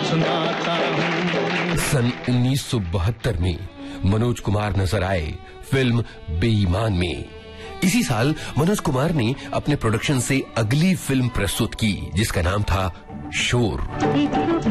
सुनाता हूँ। सन 1972 में मनोज कुमार नजर आए फिल्म बेईमान में। इसी साल मनोज कुमार ने अपने प्रोडक्शन से अगली फिल्म प्रस्तुत की जिसका नाम था शोर।